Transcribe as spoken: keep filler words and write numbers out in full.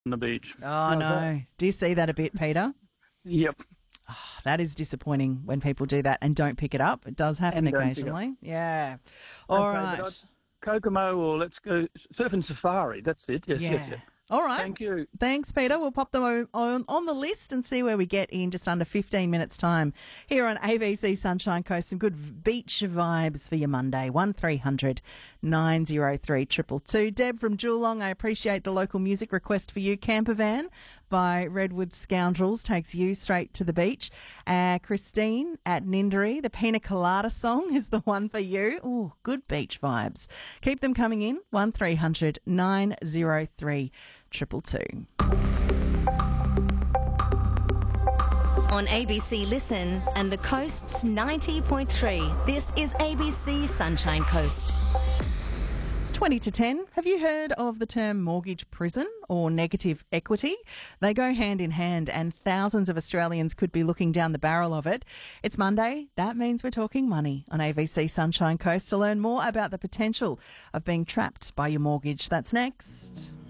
on the beach. Oh, How's no. that? Do you see that a bit, Peter? Yep. That is disappointing when people do that and don't pick it up. It does happen And don't pick it occasionally. Yeah. All Okay, right. but I- Kokomo or let's go surfing safari. That's it. Yes, yeah. yes, yes. All right. Thank you. Thanks, Peter. We'll pop them on, on, on the list and see where we get in just under fifteen minutes' time here on A B C Sunshine Coast. Some good v- beach vibes for your Monday. one three hundred nine oh three two two two. Deb from Geelong, I appreciate the local music request for you. Camper Van by Redwood Scoundrels takes you straight to the beach. Uh, Christine at Ninderry, the Pina Colada song is the one for you. Oh, good beach vibes. Keep them coming in. one three hundred nine oh three two two two. On A B C Listen and the Coast's ninety point three, this is A B C Sunshine Coast. It's twenty to ten. Have you heard of the term mortgage prison or negative equity? They go hand in hand and thousands of Australians could be looking down the barrel of it. It's Monday. That means we're talking money on A B C Sunshine Coast to learn more about the potential of being trapped by your mortgage. That's next.